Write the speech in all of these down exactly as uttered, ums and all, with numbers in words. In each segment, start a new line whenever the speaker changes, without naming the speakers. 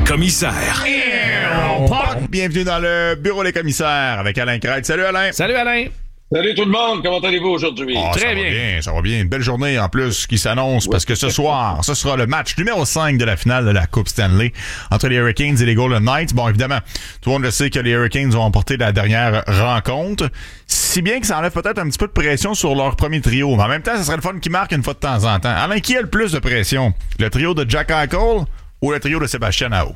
commissaires.
Bienvenue dans le bureau des commissaires avec Alain Crête. Salut Alain.
Salut Alain.
Salut tout le monde, comment allez-vous aujourd'hui?
Oh,
Très
ça
bien.
Va bien. Ça va bien. Une belle journée en plus qui s'annonce oui. Parce que ce soir, ce sera le match numéro cinq de la finale de la Coupe Stanley entre les Hurricanes et les Golden Knights. Bon, évidemment, tout le monde le sait que les Hurricanes ont remporté la dernière rencontre. Si bien que ça enlève peut-être un petit peu de pression sur leur premier trio. Mais en même temps, ça serait le fun qu'ils marquent une fois de temps en temps. Alain, qui a le plus de pression? Le trio de Jack Eichel ou le trio de Sébastien Aho?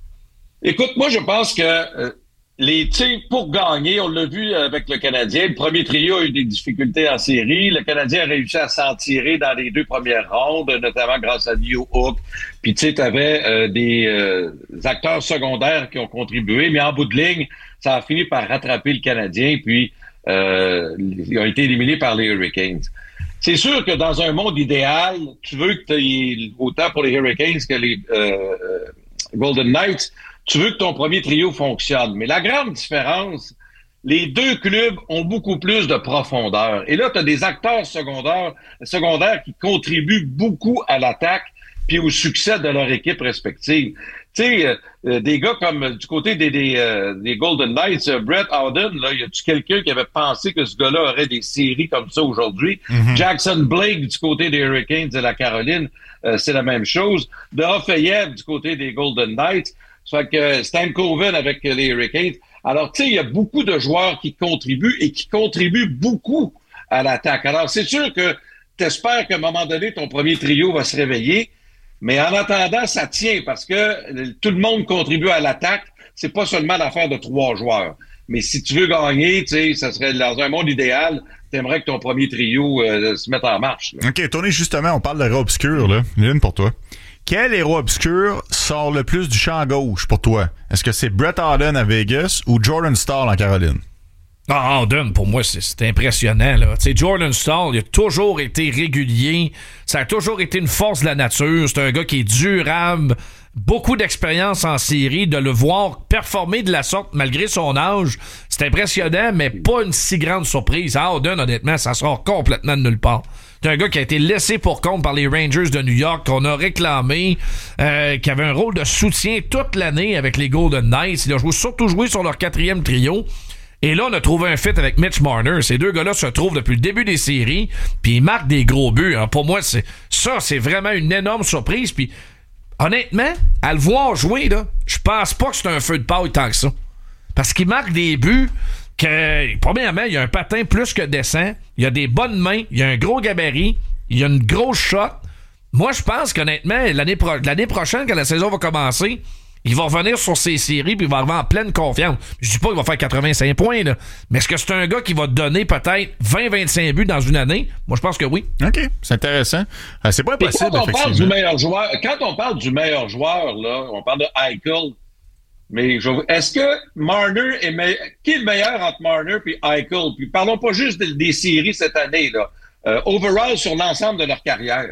Écoute, moi, je pense que... Euh... Les tirs pour gagner, on l'a vu avec le Canadien. Le premier trio a eu des difficultés en série. Le Canadien a réussi à s'en tirer dans les deux premières rondes, notamment grâce à New Hook. Puis tu sais, tu avais euh, des euh, acteurs secondaires qui ont contribué, mais en bout de ligne, ça a fini par rattraper le Canadien, puis euh, ils ont été éliminés par les Hurricanes. C'est sûr que dans un monde idéal, tu veux que tu aies autant pour les Hurricanes que les euh, Golden Knights, tu veux que ton premier trio fonctionne. Mais la grande différence, les deux clubs ont beaucoup plus de profondeur. Et là, tu as des acteurs secondaires, secondaires qui contribuent beaucoup à l'attaque puis au succès de leur équipe respective. Tu sais, euh, des gars comme euh, du côté des, des, euh, des Golden Knights, euh, Brett Howden, là, y a-tu quelqu'un qui avait pensé que ce gars-là aurait des séries comme ça aujourd'hui? Mm-hmm. Jackson Blake du côté des Hurricanes de la Caroline, euh, c'est la même chose. De Ofeyev du côté des Golden Knights. Ça fait que Stankoven avec les Hurricanes. Alors, tu sais, il y a beaucoup de joueurs qui contribuent et qui contribuent beaucoup à l'attaque. Alors, c'est sûr que t'espères qu'à un moment donné, ton premier trio va se réveiller. Mais en attendant, ça tient parce que tout le monde contribue à l'attaque. C'est pas seulement l'affaire de trois joueurs. Mais si tu veux gagner, tu sais, ça serait dans un monde idéal, t'aimerais que ton premier trio euh, se mette en marche. Là.
OK, Tony, justement, on parle d'héros obscurs, là. L'une pour toi. Quel héros obscur sort le plus du champ gauche pour toi? Est-ce que c'est Brett Howden à Vegas ou Jordan Staal en Caroline?
Ah, Howden, pour moi, c'est, c'est impressionnant, là. Tu sais, Jordan Staal, il a toujours été régulier. Ça a toujours été une force de la nature. C'est un gars qui est durable. Beaucoup d'expérience en série. De le voir performer de la sorte, malgré son âge, c'est impressionnant, mais pas une si grande surprise. Howden, honnêtement, ça sort complètement de nulle part. C'est un gars qui a été laissé pour compte par les Rangers de New York, qu'on a réclamé, euh, qui avait un rôle de soutien toute l'année avec les Golden Knights. Il a joué, surtout joué sur leur quatrième trio. Et là, on a trouvé un fit avec Mitch Marner. Ces deux gars-là se trouvent depuis le début des séries, puis ils marquent des gros buts. Hein. Pour moi, c'est ça, c'est vraiment une énorme surprise. Puis honnêtement, à le voir jouer, là, je pense pas que c'est un feu de paille tant que ça. Parce qu'il marque des buts que, premièrement, il y a un patin plus que décent, il y a des bonnes mains, il y a un gros gabarit, il y a une grosse shot. Moi, je pense qu'honnêtement, l'année, pro- l'année prochaine, quand la saison va commencer, il va revenir sur ses séries puis il va arriver en pleine confiance. Je dis pas qu'il va faire quatre-vingt-cinq points, là, mais est-ce que c'est un gars qui va te donner peut-être vingt à vingt-cinq buts dans une année? Moi, je pense que oui.
OK, c'est intéressant. Euh, c'est pas impossible,
quand on
effectivement.
Parle du meilleur joueur, quand on parle du meilleur joueur, là, on parle de Eichel. Mais je, est-ce que Marner est meilleur? Qui est le meilleur entre Marner et Eichel? Puis parlons pas juste des, des séries cette année, là. Euh, overall sur l'ensemble de leur carrière.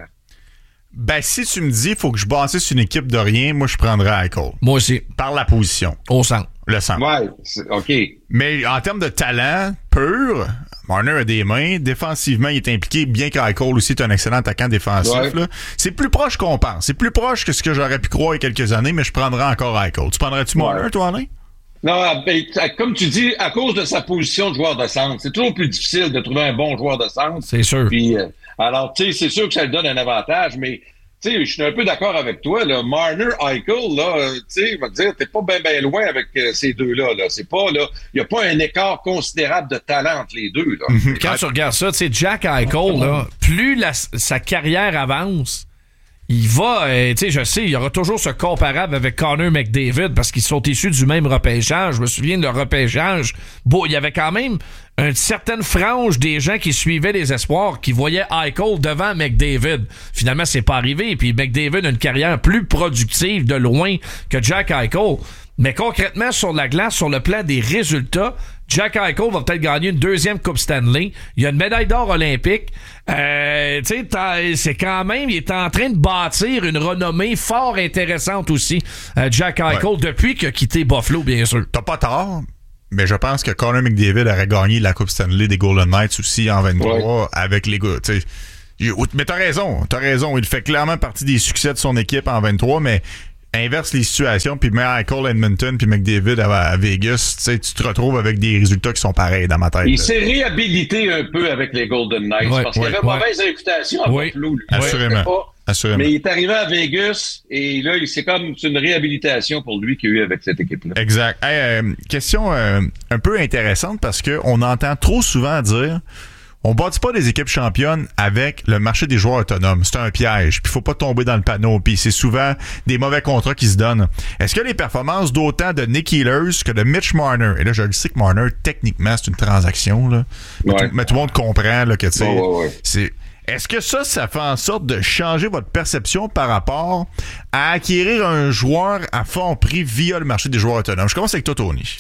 Ben, si tu me dis il faut que je bâtisse une équipe de rien, moi, je prendrais Eichel.
Moi aussi.
Par la position.
Au centre.
Le centre.
Ouais, c'est, OK.
Mais en termes de talent pur, Marner a des mains. Défensivement, il est impliqué, bien qu'Eichel aussi est un excellent attaquant défensif.
Ouais.
Là. C'est plus proche qu'on pense. C'est plus proche que ce que j'aurais pu croire il y a quelques années, mais je prendrais encore Eichel. Tu prendrais-tu Marner, ouais. toi, Alain?
Non, ben, comme tu dis, à cause de sa position de joueur de centre, c'est toujours plus difficile de trouver un bon joueur de centre.
C'est sûr.
Puis, euh, alors, tu sais, c'est sûr que ça lui donne un avantage, mais tu sais, je suis un peu d'accord avec toi, là. Marner, Eichel, là, euh, tu sais, je vais te dire, t'es pas bien ben loin avec euh, ces deux-là, là. C'est pas, là, il y a pas un écart considérable de talent entre les deux, là.
Mm-hmm. Quand tu regardes ça, tu sais, Jack Eichel, là, plus la, sa carrière avance, il va, euh, tu sais, je sais, il y aura toujours ce comparable avec Connor McDavid parce qu'ils sont issus du même repêchage. Je me souviens de leur repêchage. Bon, il y avait quand même une certaine frange des gens qui suivaient les espoirs, qui voyaient Eichel devant McDavid. Finalement, c'est pas arrivé. Puis McDavid a une carrière plus productive de loin que Jack Eichel. Mais concrètement, sur la glace, sur le plan des résultats, Jack Eichel va peut-être gagner une deuxième Coupe Stanley. Il y a une médaille d'or olympique. Euh, tu sais, c'est quand même, il est en train de bâtir une renommée fort intéressante aussi, euh, Jack Eichel, ouais. depuis qu'il a quitté Buffalo, bien sûr.
T'as pas tort, mais je pense que Connor McDavid aurait gagné la Coupe Stanley des Golden Knights aussi en vingt-trois ouais. avec les gars, tu sais. Mais t'as raison, t'as raison. Il fait clairement partie des succès de son équipe en vingt-trois, mais inverse les situations, puis Michael Edmonton puis McDavid à, à Vegas, tu te retrouves avec des résultats qui sont pareils dans ma tête.
Il
là.
s'est réhabilité un peu avec les Golden Knights
ouais,
parce
ouais,
qu'il avait une
ouais.
mauvaise réputation à
Oui,
Buffalo.
assurément.
Pas,
assurément.
Mais il est arrivé à Vegas et là, c'est comme une réhabilitation pour lui qu'il y a eu avec cette équipe-là.
Exact. Hey, euh, question euh, un peu intéressante parce qu'on entend trop souvent dire on bâtit pas des équipes championnes avec le marché des joueurs autonomes. C'est un piège. Puis il faut pas tomber dans le panneau. Puis c'est souvent des mauvais contrats qui se donnent. Est-ce que les performances d'autant de Nick Ehlers que de Mitch Marner, et là je le sais que Marner, techniquement, c'est une transaction, là. Mais,
ouais.
tout, mais tout le monde comprend là, que tu sais.
Ouais, ouais, ouais.
C'est. Est-ce que ça, ça fait en sorte de changer votre perception par rapport à acquérir un joueur à fond prix via le marché des joueurs autonomes? Je commence avec toi, Tony.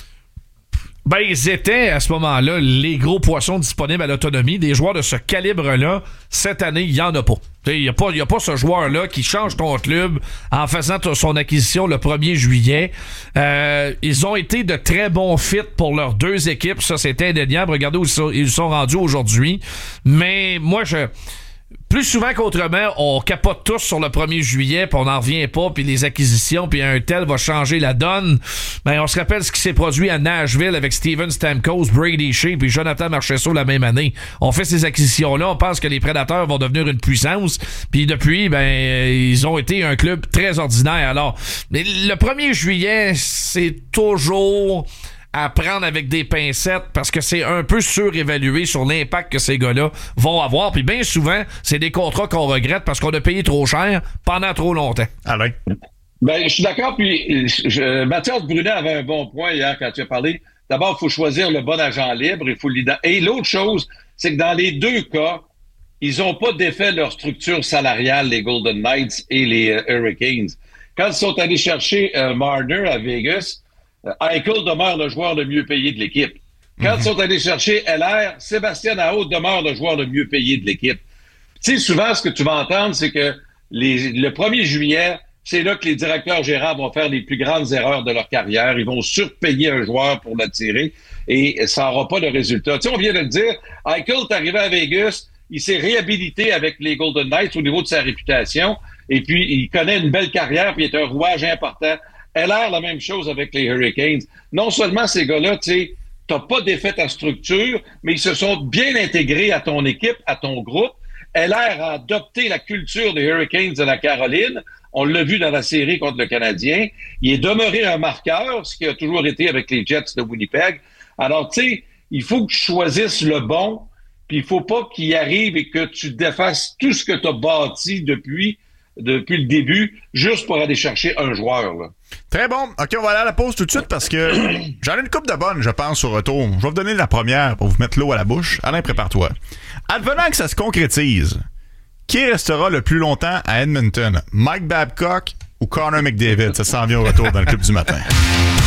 Ben, ils étaient à ce moment-là les gros poissons disponibles à l'autonomie. Des joueurs de ce calibre-là, cette année, il n'y en a pas. Il n'y a pas, il y a pas ce joueur-là qui change ton club en faisant t- son acquisition le premier juillet. Euh, ils ont été de très bons fits pour leurs deux équipes. Ça, c'était indéniable. Regardez où ils sont, ils sont rendus aujourd'hui. Mais moi, je... Plus souvent qu'autrement, on capote tous sur le premier juillet, puis on n'en revient pas, puis les acquisitions, puis un tel va changer la donne. Ben, on se rappelle ce qui s'est produit à Nashville avec Steven Stamkos, Brady Shea, puis Jonathan Marchessault la même année. On fait ces acquisitions-là, on pense que les Prédateurs vont devenir une puissance, puis depuis, ben, ils ont été un club très ordinaire. Alors, mais le premier juillet, c'est toujours... à prendre avec des pincettes parce que c'est un peu surévalué sur l'impact que ces gars-là vont avoir. Puis bien souvent, c'est des contrats qu'on regrette parce qu'on a payé trop cher pendant trop longtemps.
Alain?
Ben, je suis d'accord. Puis je, Mathias Brunet avait un bon point hier quand tu as parlé. D'abord, il faut choisir le bon agent libre. Il faut l'ident- Et l'autre chose, c'est que dans les deux cas, ils n'ont pas défait leur structure salariale, les Golden Knights et les euh, Hurricanes. Quand ils sont allés chercher euh, Marner à Vegas, Eichel demeure le joueur le mieux payé de l'équipe. Quand mm-hmm. ils sont allés chercher L R, Sébastien Aho demeure le joueur le mieux payé de l'équipe. Tu sais, souvent, ce que tu vas entendre, c'est que les, le premier juillet, c'est là que les directeurs gérants vont faire les plus grandes erreurs de leur carrière. Ils vont surpayer un joueur pour l'attirer et ça n'aura pas de résultat. Tu sais, on vient de le dire, Eichel est arrivé à Vegas, il s'est réhabilité avec les Golden Knights au niveau de sa réputation et puis il connaît une belle carrière puis il est un rouage important. L R, la même chose avec les Hurricanes. Non seulement ces gars-là, tu sais, t'as pas défait ta structure, mais ils se sont bien intégrés à ton équipe, à ton groupe. L R a adopté la culture des Hurricanes de la Caroline. On l'a vu dans la série contre le Canadien. Il est demeuré un marqueur, ce qui a toujours été avec les Jets de Winnipeg. Alors, tu sais, il faut que tu choisisses le bon, puis il faut pas qu'il arrive et que tu défasses tout ce que tu as bâti depuis depuis le début, juste pour aller chercher un joueur. Là.
Très bon. OK, on va aller à la pause tout de suite parce que j'en ai une couple de bonnes, je pense, au retour. Je vais vous donner la première pour vous mettre l'eau à la bouche. Alain, prépare-toi. Advenant que ça se concrétise, qui restera le plus longtemps à Edmonton? Mike Babcock ou Connor McDavid? Ça s'en vient au retour dans le Club du matin.